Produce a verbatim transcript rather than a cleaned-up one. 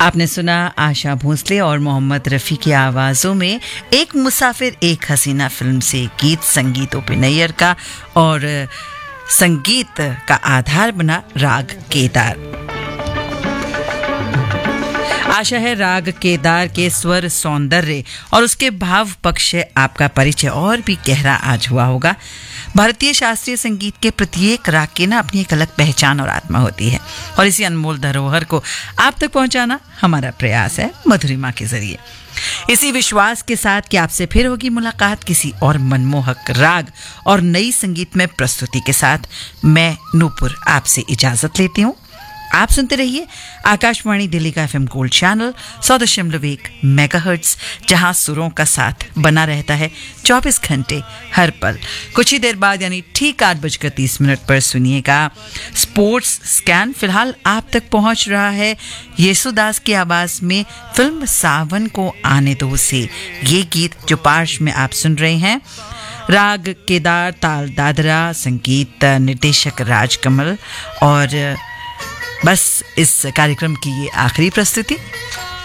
आपने सुना आशा भोसले और मोहम्मद रफ़ी की आवाज़ों में एक मुसाफिर एक हसीना फिल्म से गीत, संगीत ओपी नैयर का, और संगीत का आधार बना राग केदार। आशा है राग केदार के स्वर सौंदर्य और उसके भाव पक्ष से आपका परिचय और भी गहरा आज हुआ होगा। भारतीय शास्त्रीय संगीत के प्रत्येक राग की ना अपनी एक अलग पहचान और आत्मा होती है, और इसी अनमोल धरोहर को आप तक पहुंचाना हमारा प्रयास है मधुरिमा के जरिए। इसी विश्वास के साथ कि आपसे फिर होगी मुलाकात किसी और मनमोहक राग और नई संगीतमय प्रस्तुति के साथ, मैं नूपुर आपसे इजाजत लेती हूँ। आप सुनते रहिए आकाशवाणी दिल्ली का एफएम गोल्ड चैनल सौ दशमलव एक मेगाहर्ट्ज, जहां सुरों का साथ बना रहता है चौबीस घंटे हर पल। कुछ ही देर बाद यानी ठीक आठ बजकर तीस मिनट पर सुनिएगा स्पोर्ट्स स्कैन। फिलहाल आप तक पहुंच रहा है येसुदास की आवाज में फिल्म सावन को आने दो से ये गीत, जो पार्श्व में आप सुन रहे हैं राग केदार, ताल दादरा, संगीत निर्देशक राजकमल। और बस इस कार्यक्रम की ये आखिरी प्रस्तुति।